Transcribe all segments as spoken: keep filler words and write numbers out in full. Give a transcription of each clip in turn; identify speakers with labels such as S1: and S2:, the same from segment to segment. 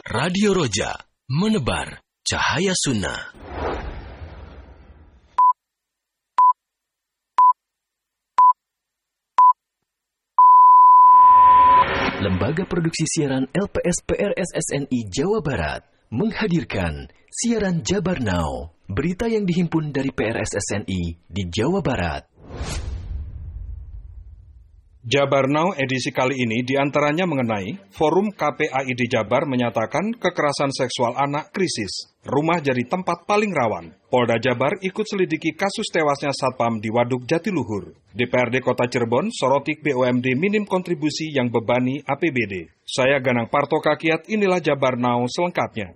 S1: Radio Roja, menebar cahaya sunnah. Lembaga Produksi Siaran L P S P R S S N I Jawa Barat menghadirkan siaran Jabar Now, berita yang dihimpun dari P R S S N I di Jawa Barat.
S2: Jabar Now edisi kali ini diantaranya mengenai Forum K P A I D Jabar menyatakan kekerasan seksual anak krisis, rumah jadi tempat paling rawan. Polda Jabar ikut selidiki kasus tewasnya Satpam di Waduk Jatiluhur. D P R D Kota Cirebon soroti B U M D minim kontribusi yang bebani A P B D. Saya Ganang Parto Kakiat, inilah Jabar Now selengkapnya.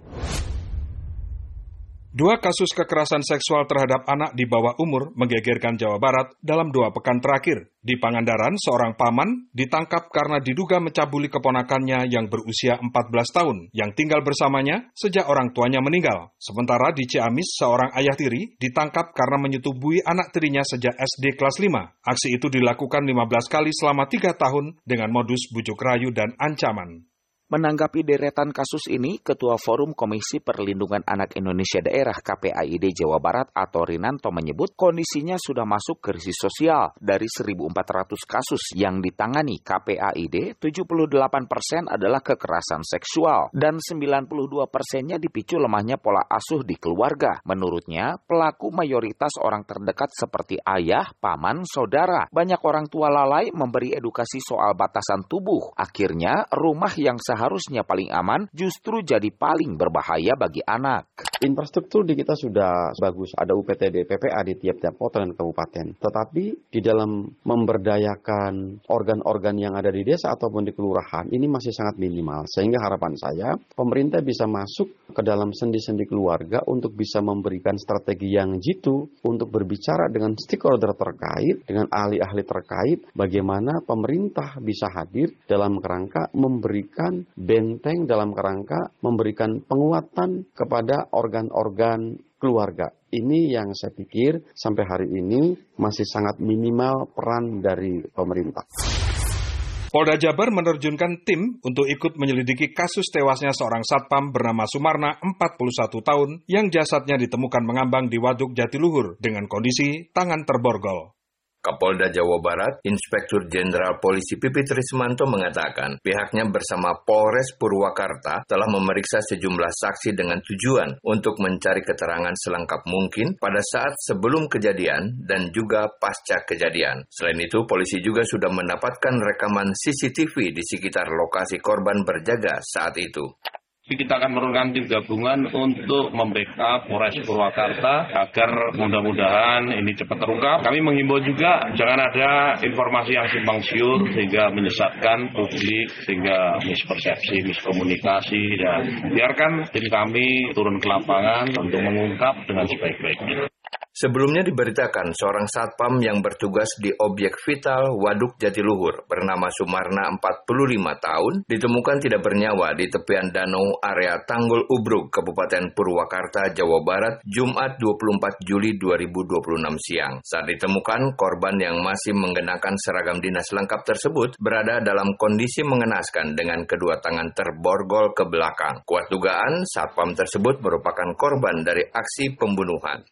S2: Dua kasus kekerasan seksual terhadap anak di bawah umur menggegerkan Jawa Barat dalam dua pekan terakhir. Di Pangandaran, seorang paman ditangkap karena diduga mencabuli keponakannya yang berusia empat belas tahun, yang tinggal bersamanya sejak orang tuanya meninggal. Sementara di Ciamis, seorang ayah tiri ditangkap karena menyetubui anak tirinya sejak S D kelas lima. Aksi itu dilakukan lima belas kali selama tiga tahun dengan modus bujuk rayu dan ancaman.
S3: Menanggapi deretan kasus ini, Ketua Forum Komisi Perlindungan Anak Indonesia Daerah K P A I D Jawa Barat atau Rinanto menyebut kondisinya sudah masuk krisis sosial. Dari seribu empat ratus kasus yang ditangani K P A I D, tujuh puluh delapan persen adalah kekerasan seksual dan sembilan puluh dua persennya dipicu lemahnya pola asuh di keluarga. Menurutnya, pelaku mayoritas orang terdekat seperti ayah, paman, saudara. Banyak orang tua lalai memberi edukasi soal batasan tubuh. Akhirnya, rumah yang seharusnya harusnya paling aman justru jadi paling berbahaya bagi anak.
S4: Infrastruktur di kita sudah bagus, ada U P T D, P P A di tiap-tiap kota dan kabupaten. Tetapi di dalam memberdayakan organ-organ yang ada di desa ataupun di kelurahan, ini masih sangat minimal. Sehingga harapan saya, pemerintah bisa masuk ke dalam sendi-sendi keluarga untuk bisa memberikan strategi yang jitu untuk berbicara dengan stakeholder terkait, dengan ahli-ahli terkait, bagaimana pemerintah bisa hadir dalam kerangka memberikan benteng, dalam kerangka memberikan penguatan kepada organ-organ keluarga. Ini yang saya pikir sampai hari ini masih sangat minimal peran dari pemerintah.
S2: Polda Jabar menerjunkan tim untuk ikut menyelidiki kasus tewasnya seorang satpam bernama Sumarna, empat puluh satu tahun, yang jasadnya ditemukan mengambang di Waduk Jatiluhur dengan kondisi tangan terborgol.
S5: Kapolda Jawa Barat, Inspektur Jenderal Polisi Pipit Rismanto mengatakan pihaknya bersama Polres Purwakarta telah memeriksa sejumlah saksi dengan tujuan untuk mencari keterangan selengkap mungkin pada saat sebelum kejadian dan juga pasca kejadian. Selain itu, polisi juga sudah mendapatkan rekaman C C T V di sekitar lokasi korban berjaga saat itu.
S6: Kita akan menurunkan tim gabungan untuk membackup Polres Purwakarta agar mudah-mudahan ini cepat terungkap. Kami menghimbau juga jangan ada informasi yang simpang siur sehingga menyesatkan publik, sehingga mispersepsi, miskomunikasi, dan biarkan tim kami turun ke lapangan untuk mengungkap dengan sebaik-baiknya.
S5: Sebelumnya diberitakan seorang satpam yang bertugas di objek vital Waduk Jatiluhur bernama Sumarna, empat puluh lima tahun, ditemukan tidak bernyawa di tepian danau area Tanggul Ubruk, Kabupaten Purwakarta, Jawa Barat, Jumat dua puluh empat Juli dua ribu dua puluh enam siang. Saat ditemukan, korban yang masih mengenakan seragam dinas lengkap tersebut berada dalam kondisi mengenaskan dengan kedua tangan terborgol ke belakang. Kuat dugaan, satpam tersebut merupakan korban dari aksi pembunuhan.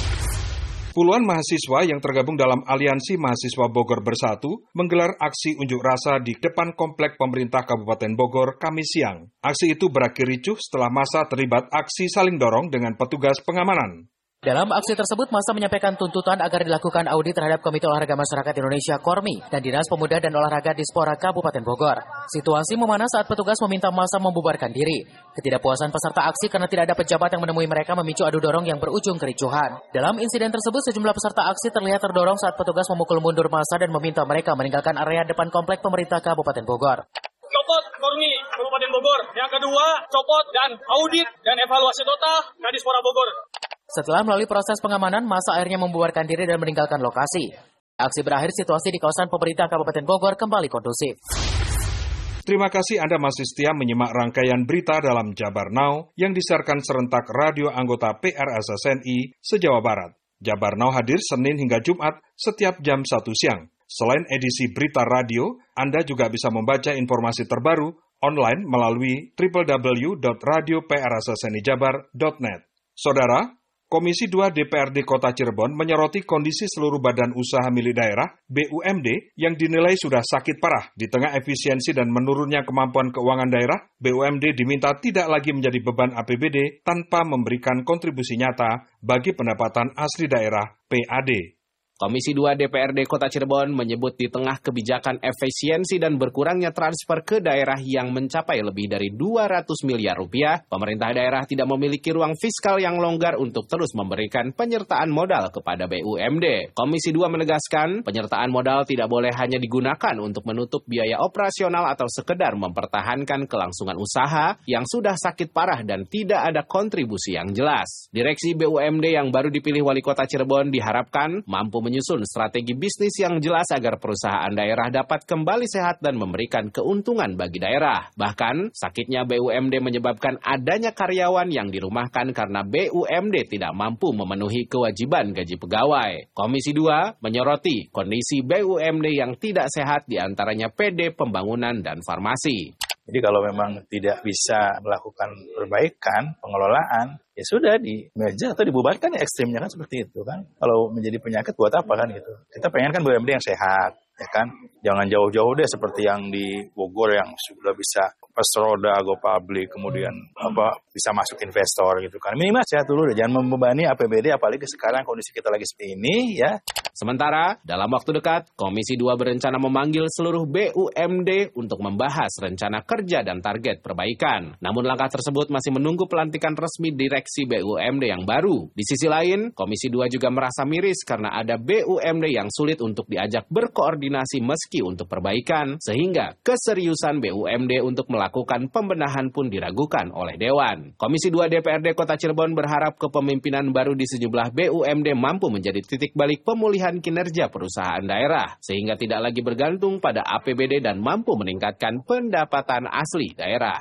S2: Puluhan mahasiswa yang tergabung dalam Aliansi Mahasiswa Bogor Bersatu menggelar aksi unjuk rasa di depan Komplek Pemerintah Kabupaten Bogor Kamis siang. Aksi itu berakhir ricuh setelah massa terlibat aksi saling dorong dengan petugas pengamanan.
S7: Dalam aksi tersebut, massa menyampaikan tuntutan agar dilakukan audit terhadap Komite Olahraga Masyarakat Indonesia (KORMI) dan Dinas Pemuda dan Olahraga Dispora Kabupaten Bogor. Situasi memanas saat petugas meminta massa membubarkan diri. Ketidakpuasan peserta aksi karena tidak ada pejabat yang menemui mereka memicu adu dorong yang berujung kericuhan. Dalam insiden tersebut, sejumlah peserta aksi terlihat terdorong saat petugas memukul mundur massa dan meminta mereka meninggalkan area depan Komplek Pemerintah Kabupaten Bogor.
S8: Copot KORMI Kabupaten Bogor. Yang kedua, copot dan audit dan evaluasi total Kadispora Bogor.
S7: Setelah melalui proses pengamanan, massa akhirnya membubarkan diri dan meninggalkan lokasi. Aksi berakhir, situasi di kawasan pemerintah Kabupaten Bogor kembali kondusif.
S2: Terima kasih Anda masih setia menyimak rangkaian berita dalam Jabar Now yang disiarkan serentak radio anggota P R S S N I se-Jawa Barat. Jabar Now hadir Senin hingga Jumat setiap jam satu siang. Selain edisi berita radio, Anda juga bisa membaca informasi terbaru online melalui w w w dot radio p r s s n i jabar dot net. Saudara, Komisi dua D P R D Kota Cirebon menyoroti kondisi seluruh badan usaha milik daerah B U M D yang dinilai sudah sakit parah. Di tengah efisiensi dan menurunnya kemampuan keuangan daerah, B U M D diminta tidak lagi menjadi beban A P B D tanpa memberikan kontribusi nyata bagi pendapatan asli daerah P A D.
S9: Komisi dua D P R D Kota Cirebon menyebut di tengah kebijakan efisiensi dan berkurangnya transfer ke daerah yang mencapai lebih dari dua ratus miliar rupiah, pemerintah daerah tidak memiliki ruang fiskal yang longgar untuk terus memberikan penyertaan modal kepada B U M D. Komisi dua menegaskan, penyertaan modal tidak boleh hanya digunakan untuk menutup biaya operasional atau sekedar mempertahankan kelangsungan usaha yang sudah sakit parah dan tidak ada kontribusi yang jelas. Direksi B U M D yang baru dipilih Wali Kota Cirebon diharapkan mampu menyusun strategi bisnis yang jelas agar perusahaan daerah dapat kembali sehat dan memberikan keuntungan bagi daerah. Bahkan, sakitnya B U M D menyebabkan adanya karyawan yang dirumahkan karena B U M D tidak mampu memenuhi kewajiban gaji pegawai. Komisi dua menyoroti kondisi B U M D yang tidak sehat diantaranya P D Pembangunan dan Farmasi.
S10: Jadi kalau memang tidak bisa melakukan perbaikan, pengelolaan, ya sudah di merger atau dibubarkan, ya ekstrimnya kan seperti itu kan. Kalau menjadi penyakit buat apa kan gitu. Kita pengen kan B U M D yang sehat, ya kan. Jangan jauh-jauh deh seperti yang di Bogor yang sudah bisa first roda, go public, kemudian apa bisa masuk investor gitu kan. Minimal sehat dulu deh, jangan membebani A P B D apalagi sekarang kondisi kita lagi seperti ini ya.
S9: Sementara, dalam waktu dekat, Komisi dua berencana memanggil seluruh B U M D untuk membahas rencana kerja dan target perbaikan. Namun langkah tersebut masih menunggu pelantikan resmi direksi B U M D yang baru. Di sisi lain, Komisi dua juga merasa miris karena ada B U M D yang sulit untuk diajak berkoordinasi meski untuk perbaikan, sehingga keseriusan B U M D untuk melakukan pembenahan pun diragukan oleh Dewan. Komisi dua D P R D Kota Cirebon berharap kepemimpinan baru di sejumlah B U M D mampu menjadi titik balik pemulihan kinerja perusahaan daerah, sehingga tidak lagi bergantung pada A P B D dan mampu meningkatkan pendapatan asli daerah.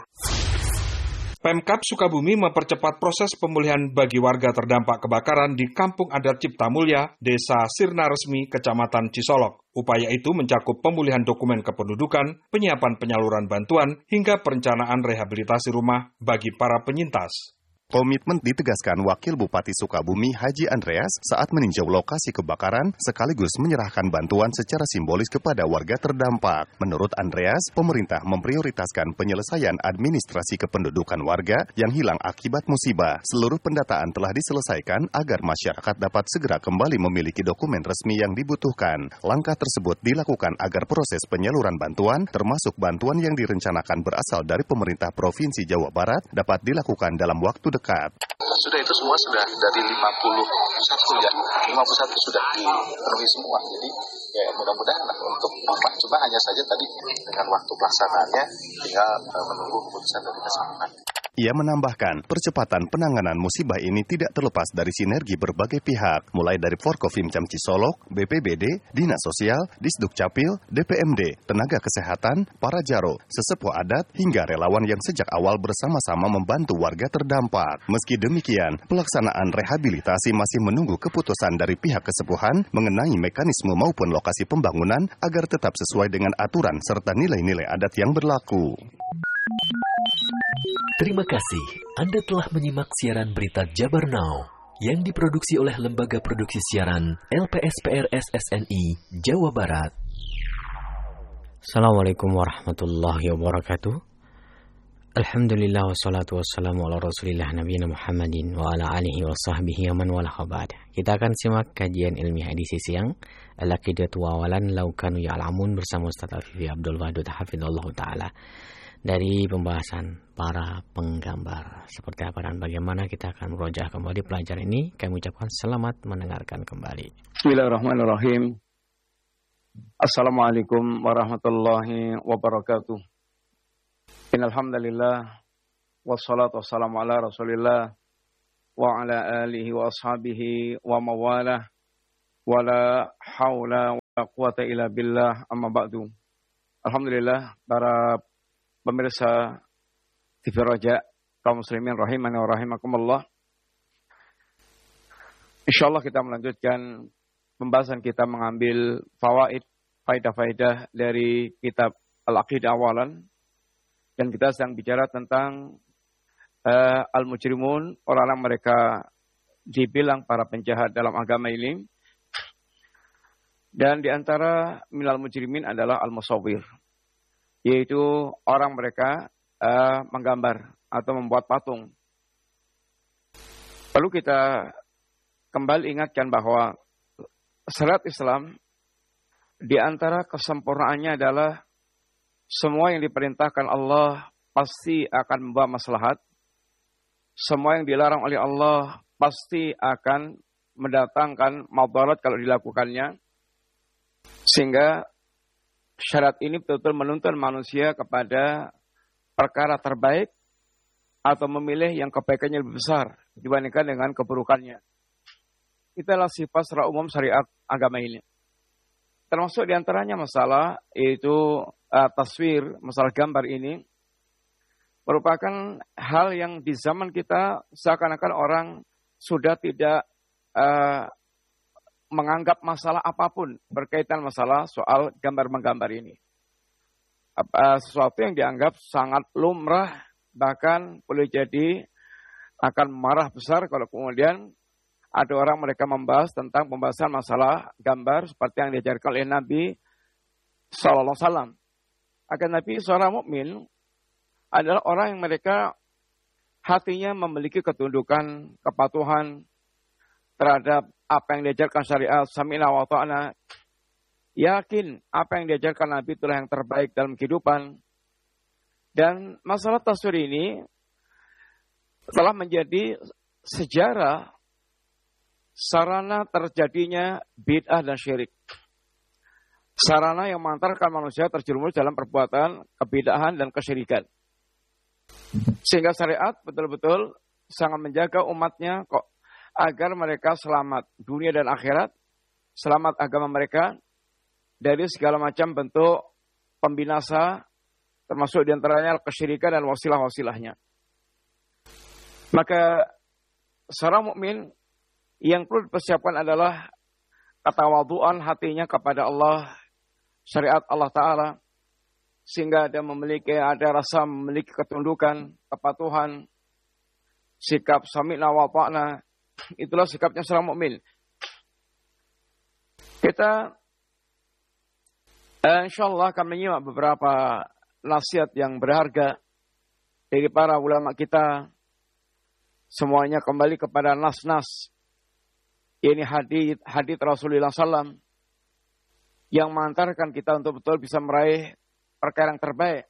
S2: Pemkab Sukabumi mempercepat proses pemulihan bagi warga terdampak kebakaran di Kampung Adat Cipta Mulya, Desa Sirna Resmi, Kecamatan Cisolok. Upaya itu mencakup pemulihan dokumen kependudukan, penyiapan penyaluran bantuan, hingga perencanaan rehabilitasi rumah bagi para penyintas.
S11: Komitmen ditegaskan Wakil Bupati Sukabumi Haji Andreas saat meninjau lokasi kebakaran sekaligus menyerahkan bantuan secara simbolis kepada warga terdampak. Menurut Andreas, pemerintah memprioritaskan penyelesaian administrasi kependudukan warga yang hilang akibat musibah. Seluruh pendataan telah diselesaikan agar masyarakat dapat segera kembali memiliki dokumen resmi yang dibutuhkan. Langkah tersebut dilakukan agar proses penyaluran bantuan, termasuk bantuan yang direncanakan berasal dari pemerintah Provinsi Jawa Barat, dapat dilakukan dalam waktu dekat.
S12: Sudah itu semua sudah dari lima puluh satu ya, lima puluh satu sudah dipenuhi semua. Jadi ya mudah-mudahan lah untuk Bapak. Cuma hanya saja tadi dengan waktu pelaksanaannya tinggal menunggu keputusan dari Kemenpan.
S11: Ia menambahkan, percepatan penanganan musibah ini tidak terlepas dari sinergi berbagai pihak, mulai dari Forkofimcam Cisolok, B P B D, Dinas Sosial, Disduk Capil, D P M D, Tenaga Kesehatan, para jaro, sesepuh adat, hingga relawan yang sejak awal bersama-sama membantu warga terdampak. Meski demikian, pelaksanaan rehabilitasi masih menunggu keputusan dari pihak kesepuhan mengenai mekanisme maupun lokasi pembangunan agar tetap sesuai dengan aturan serta nilai-nilai adat yang berlaku.
S1: Terima kasih Anda telah menyimak siaran berita Jabar Now yang diproduksi oleh Lembaga Produksi Siaran L P S P R S S N I Jawa Barat.
S13: Assalamualaikum warahmatullahi wabarakatuh. Alhamdulillah wassalatu wassalamu ala rasulillah nabiyina Muhammadin wa ala alihi wa sahbihi wa man wala khabad. Kita akan simak kajian ilmiah edisi siang Al-Aqidatu wa Awalan Laukanu Ya'lamun bersama Ustaz Afifi Abdul Wadud hafizallahu ta'ala. Dari pembahasan para penggambar seperti apa dan bagaimana, kita akan merojah kembali pelajaran ini. Kami ucapkan selamat mendengarkan kembali.
S14: Bismillahirrahmanirrahim. Assalamualaikum warahmatullahi wabarakatuh. Innalhamdulillah wassalatu wassalamu ala rasulillah wa ala alihi wa ashabihi wa mawalah wa la hawla wa la quwata illa billah amma ba'du. Alhamdulillah, para pemirsa T V Raja, kaum muslimin rahimani wa rahimakumullah. Insyaallah kita melanjutkan pembahasan kita mengambil fawaid, faidah-faidah dari kitab Al-Aqidah Awalan Dan kita sedang bicara tentang uh, al-mujrimun, orang-orang mereka dibilang para penjahat dalam agama ini. Dan di antara minal mujrimin adalah al-musawwir, yaitu orang mereka uh, menggambar atau membuat patung. Lalu kita kembali ingatkan bahwa syariat Islam di antara kesempurnaannya adalah semua yang diperintahkan Allah pasti akan membawa maslahat. Semua yang dilarang oleh Allah pasti akan mendatangkan madarat kalau dilakukannya. Sehingga syariat ini betul-betul menuntun manusia kepada perkara terbaik atau memilih yang kebaikannya lebih besar dibandingkan dengan keburukannya. Itulah sifat secara umum syariat agama ini. Termasuk diantaranya masalah yaitu uh, taswir, masalah gambar ini merupakan hal yang di zaman kita seakan-akan orang sudah tidak uh, menganggap masalah apapun berkaitan masalah soal gambar-menggambar ini. Uh, sesuatu yang dianggap sangat lumrah, bahkan boleh jadi akan marah besar kalau kemudian ada orang mereka membahas tentang pembahasan masalah gambar seperti yang diajarkan oleh Nabi Sallallahu Alaihi Wasallam. Akan Nabi seorang mukmin adalah orang yang mereka hatinya memiliki ketundukan, kepatuhan terhadap apa yang diajarkan syariat, sami'na wa ta'na. Yakin apa yang diajarkan Nabi itulah yang terbaik dalam kehidupan. Dan masalah taswir ini telah menjadi sejarah sarana terjadinya bid'ah dan syirik. Sarana yang mengantarkan manusia terjerumus dalam perbuatan kebid'ahan dan kesyirikan. Sehingga syariat betul-betul sangat menjaga umatnya kok agar mereka selamat dunia dan akhirat, selamat agama mereka dari segala macam bentuk pembinasa, termasuk diantaranya kesyirikan dan wasilah-wasilahnya. Maka seorang mukmin yang perlu dipersiapkan adalah ketawaduan hatinya kepada Allah, syariat Allah Ta'ala, sehingga dia memiliki, ada rasa memiliki ketundukan, kepatuhan, sikap sami'na wa ta'na. Itulah sikapnya seorang mukmin. Kita eh, insyaallah akan menyimak beberapa nasihat yang berharga dari para ulama kita. Semuanya kembali kepada nas-nas, ini hadits hadits Rasulullah sallallahu alaihi wasallam yang mengantarkan kita untuk betul bisa meraih perkara yang terbaik.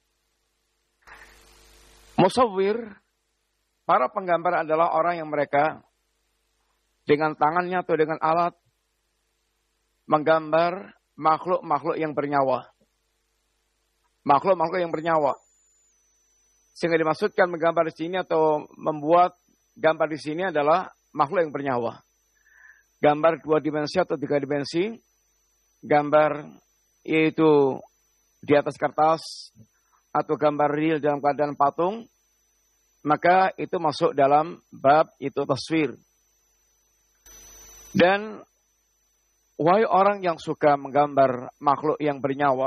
S14: Musawwir, para penggambar adalah orang yang mereka dengan tangannya atau dengan alat menggambar makhluk-makhluk yang bernyawa. Makhluk-makhluk yang bernyawa. Sehingga dimaksudkan menggambar di sini atau membuat gambar di sini adalah makhluk yang bernyawa. Gambar dua dimensi atau tiga dimensi, gambar yaitu di atas kertas atau gambar real dalam keadaan patung, maka itu masuk dalam bab itu taswir. Dan wahai orang yang suka menggambar makhluk yang bernyawa,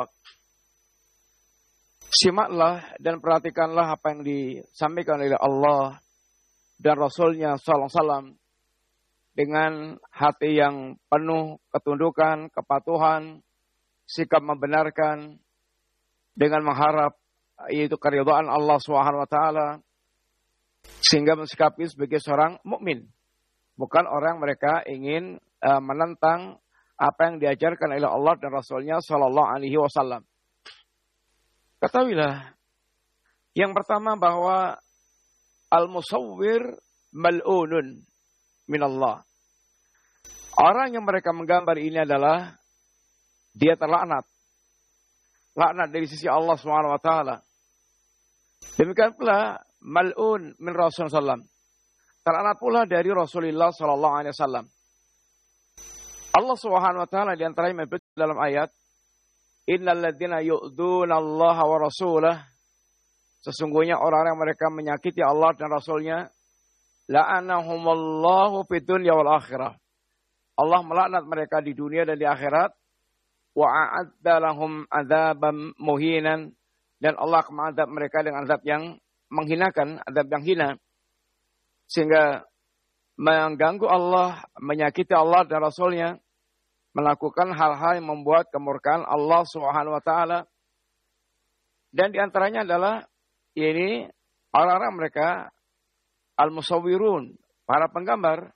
S14: simaklah dan perhatikanlah apa yang disampaikan oleh Allah dan Rasulnya sallallahu alaihi wasallam dengan hati yang penuh ketundukan, kepatuhan, sikap membenarkan, dengan mengharap yaitu keridhaan Allah Subhanahu wa taala, sehingga mensikapi sebagai seorang mukmin, bukan orang mereka ingin uh, menentang apa yang diajarkan oleh Allah dan Rasulnya sallallahu alaihi wasallam. Ketahuilah yang pertama bahwa al-musawwir mal'unun minallah. Orang yang mereka menggambar ini adalah dia terlaknat. Laknat dari sisi Allah subhanahu wa taala. Demikian pula mal'un min Rasulullah sallallahu alaihi wasallam. Terlaknat pula dari Rasulullah sallallahu alaihi wasallam. Allah subhanahu wa taala di antaranya menyebut dalam ayat, innal ladzina yu'dzuna Allah wa rasulah. Sesungguhnya orang-orang yang mereka menyakiti Allah dan Rasulnya, la'anahumullahu fid dunya wal akhirah. Allah melaknat mereka di dunia dan di akhirat. Wa a'adda lahum adzaban muhinan, dan Allah akan mengadab mereka dengan azab yang menghinakan, azab yang hina. Sehingga mengganggu Allah, menyakiti Allah dan Rasulnya, melakukan hal-hal yang membuat kemurkaan Allah Subhanahu wa taala. Dan diantaranya adalah ini orang-orang mereka al-musawwirun, para penggambar,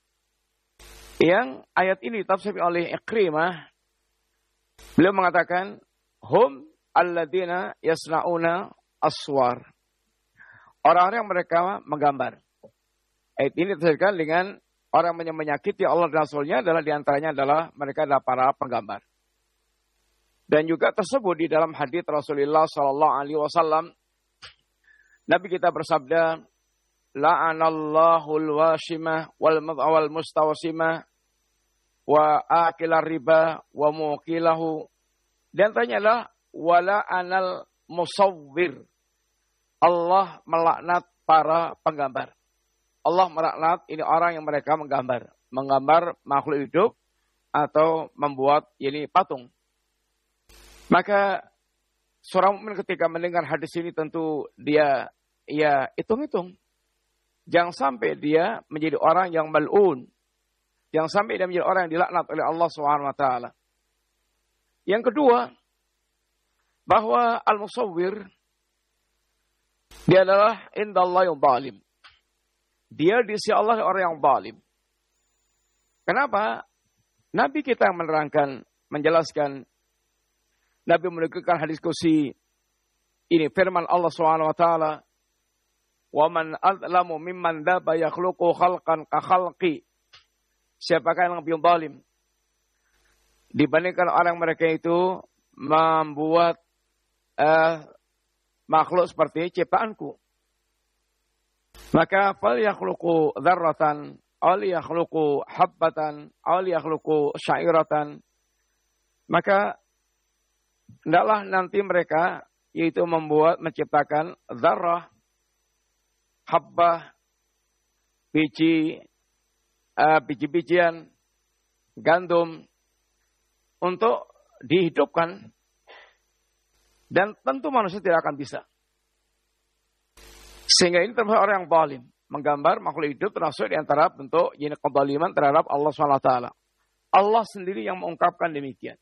S14: yang ayat ini ditafsir oleh Ikrimah. Beliau mengatakan, hum alladzina yasna'una aswar. Orang-orang yang mereka menggambar. Ayat ini ditafsirkan dengan orang yang menyakiti Allah dan Rasulnya adalah diantaranya adalah mereka adalah para penggambar. Dan juga tersebut di dalam hadits Rasulullah Sallallahu Alaihi Wasallam, Nabi kita bersabda, la'anallahul washimah wal wal mustawsimah wa akilar riba wa muqilahu. Dan antaranya adalah wala anal musawwir. Allah melaknat para penggambar. Allah melaknat ini orang yang mereka menggambar, menggambar makhluk hidup atau membuat ini patung. Maka seorang mukmin ketika mendengar hadis ini tentu dia ya hitung-hitung. Jangan sampai dia menjadi orang yang mal'un. Jangan sampai dia menjadi orang yang dilaknat oleh Allah Subhanahu wa taala. Yang kedua, bahwa al-musawwir dia adalah indallahi zalim. Dia di sisi Allah orang yang zalim. Kenapa? Nabi kita yang menerangkan, menjelaskan, Nabi menukilkan hadis kursi ini firman Allah Subhanahu wa taala, "Wa man adzlamu mimman dzaba yakhluqu khalqan ka khalqi." Siapakah yang lebih zalim dibandingkan orang mereka itu membuat uh, makhluk seperti ciptaanku? Maka fal yakhluqu dzarratan aw yakhluqu habbatan aw yakhluqu sya'iratan. Maka hendaklah nanti mereka yaitu membuat menciptakan dzarrah, habbah, biji uh, biji-bijian gandum untuk dihidupkan, dan tentu manusia tidak akan bisa. Sehingga ini termasuk orang yang zalim, menggambar makhluk hidup termasuk di antara bentuk jenis kezaliman terhadap Allah subhanahu wa taala. Allah sendiri yang mengungkapkan demikian.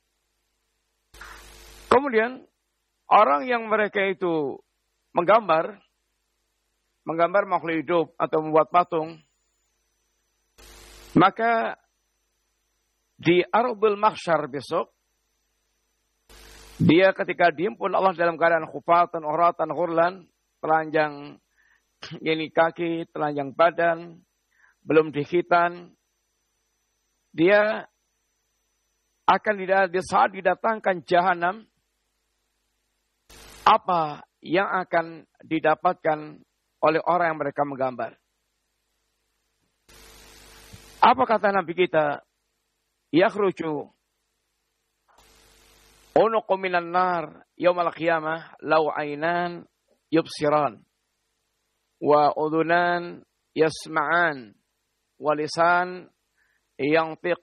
S14: Kemudian orang yang mereka itu menggambar menggambar makhluk hidup atau membuat patung, maka di Ardul Mahsyar besok dia ketika dihimpun Allah dalam keadaan khufatan, uratan, ghurlan, telanjang ini kaki, telanjang badan, belum dikhitan, dia akan di saat didatangkan jahanam, apa yang akan didapatkan oleh orang yang mereka menggambar? Apa kata Nabi kita? Yakhruju unuqu minan nar yaumal qiyamah law ainan yubsiran wa udhunan yasma'an wa lisan yantiq.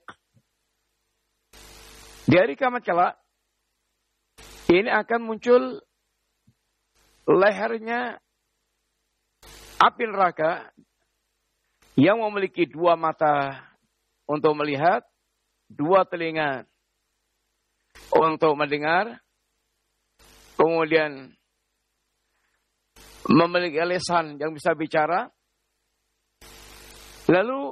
S14: Di hari kiamat kelak ini akan muncul lehernya api neraka yang memiliki dua mata untuk melihat, dua telinga untuk mendengar, kemudian memiliki lisan yang bisa bicara. Lalu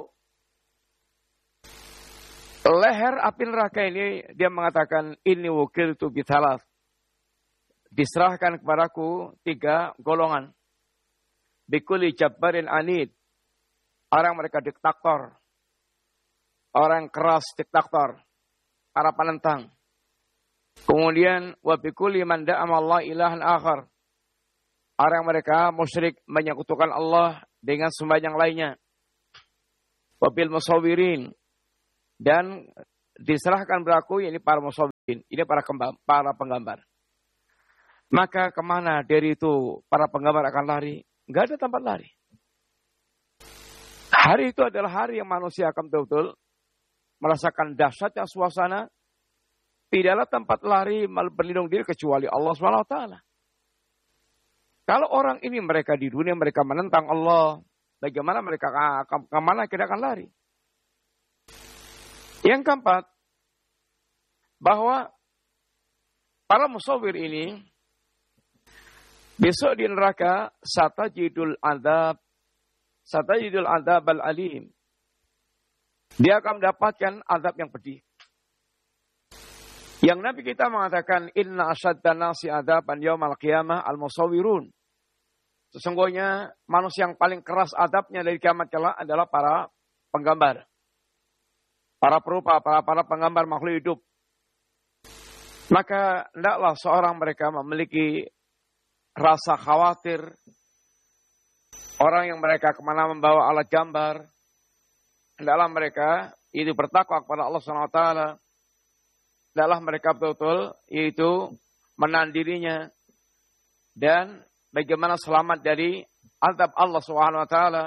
S14: leher api neraka ini dia mengatakan, ini wukil tu bithalas, diserahkan kepadaku tiga golongan. Bikuli jabbarin anid, orang mereka diktator, orang keras diktator, para penentang. Kemudian wabikuli man da'ama Allah ilahan akhar, orang mereka musyrik menyekutukan Allah dengan sembahyang lainnya. Wabil musawwirin, dan diserahkan berlaku ini para musawwirin, ini para kembang, para penggambar. Maka kemana dari itu para penggambar akan lari? Enggak ada tempat lari. Hari itu adalah hari yang manusia akan betul-betul merasakan dahsyatnya suasana. Tidaklah tempat lari berlindung diri kecuali Allah subhanahu wa taala. Kalau orang ini mereka di dunia mereka menentang Allah, bagaimana mereka ke, kemana kita akan lari? Yang keempat, bahwa para musawwir ini besok di neraka satajidul adzab satajidul adzab al-alim. Dia akan mendapatkan azab yang pedih. Yang Nabi kita mengatakan inna asyaddan nasi adzaban yaumal qiyamah al-musawwirun. Sesungguhnya manusia yang paling keras azabnya dari kiamat kelak adalah para penggambar. Para perupa, para para penggambar makhluk hidup. Maka hendaklah seorang mereka memiliki rasa khawatir. Orang yang mereka kemana membawa alat gambar. Hendaklah mereka itu bertakwa kepada Allah subhanahu wa taala. Hendaklah mereka betul-betul yaitu menahan dirinya. Dan bagaimana selamat dari azab Allah subhanahu wa taala.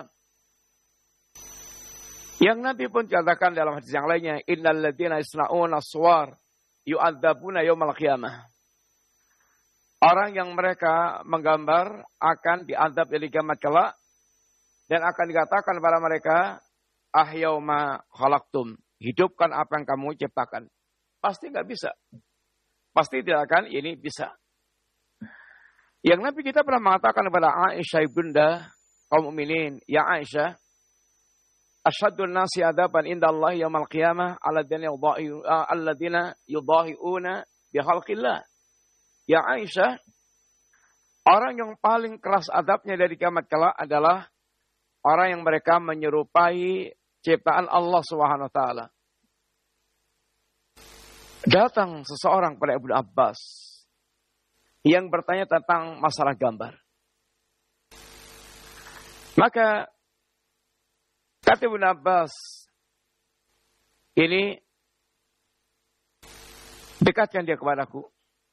S14: Yang Nabi pun katakan dalam hadis yang lainnya. Innal ladzina yasna'una suwar yu'adzabuna yaumal qiyamah. Orang yang mereka menggambar akan diazab dari kiamat kelak. Dan akan dikatakan kepada mereka, ahyau ma khalaqtum. Hidupkan apa yang kamu ciptakan. Pasti nggak bisa. Pasti tidak akan ini bisa. Yang Nabi kita pernah mengatakan kepada Aisyah ibunda kaum mukminin, ya Aisyah, asyhaddun nasi adaban indallahi yaumil qiyamah alladzina yudahiuna bi khalqillah. Ya Aisyah, orang yang paling keras adabnya dari kiamat kelak adalah orang yang mereka menyerupai ciptaan Allah Subhanahu wa taala. Datang seseorang pada Ibnu Abbas yang bertanya tentang masalah gambar. Maka kata Ibnu Abbas, ini dekatkan dia kepadaku.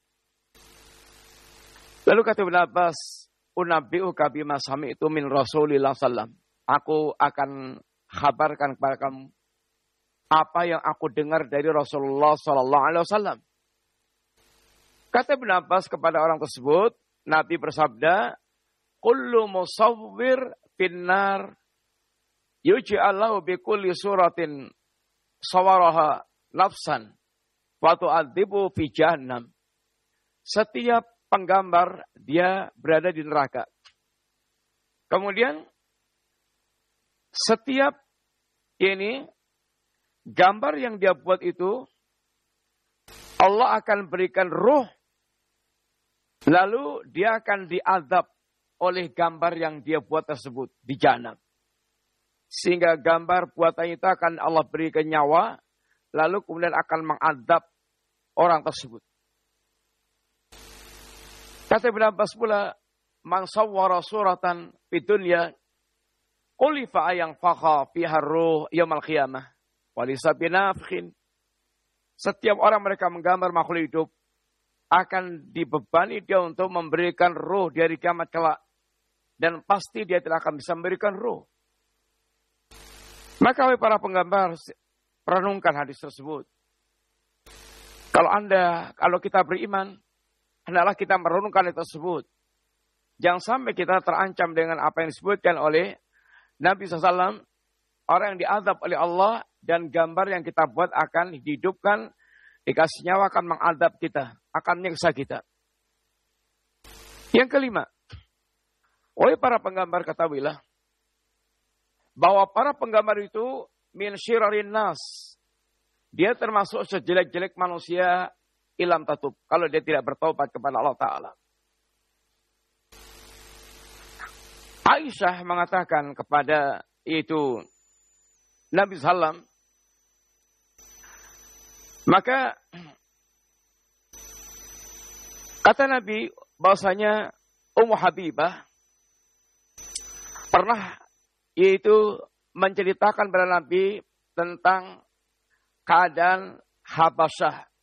S14: Lalu kata Ibnu Abbas, unabbi'uka bima sami'tu min Rasulillah sallam. Aku akan kabarkan kepada kamu apa yang aku dengar dari Rasulullah sallallahu alaihi wasallam. Kata Ibnu Abbas kepada orang tersebut, Nabi bersabda, kullu musawwir finnar yuj'alahu bi kulli suratin sawaraha nafsan wa tu'adzibu fi jahannam. Setiap penggambar dia berada di neraka. Kemudian setiap ini gambar yang dia buat itu Allah akan berikan ruh, lalu dia akan diazab oleh gambar yang dia buat tersebut di jahanam. Sehingga gambar buatan itu akan Allah berikan nyawa, lalu kemudian akan mengazab orang tersebut. Kata Ibnu Abbas pula, man sawwara suratan fid dunya qulifa ayang fakha fiha ruh yaumil qiyamah walisa binafkhin. Setiap orang mereka menggambar makhluk hidup akan dibebani dia untuk memberikan ruh dari kiamat kelak, dan pasti dia tidak akan bisa memberikan ruh. Maka wahai para penggambar, renungkan hadis tersebut. Kalau Anda, kalau kita beriman, hendaklah kita merenungkan itu tersebut. Jangan sampai kita terancam dengan apa yang disebutkan oleh Nabi shallallahu alaihi wasallam, orang yang diazab oleh Allah dan gambar yang kita buat akan dihidupkan, dikasih nyawa akan mengazab kita, akan menyiksa kita. Yang kelima, oleh para penggambar ketahuilah bahwa para penggambar itu min syirarin nas. Dia termasuk sejelek-jelek manusia ilam tatub, kalau dia tidak bertaubat kepada Allah Ta'ala. Aisyah mengatakan kepada itu Nabi Sallam, maka kata Nabi bahwasanya Ummu Habibah pernah yaitu menceritakan kepada Nabi tentang keadaan Habasyah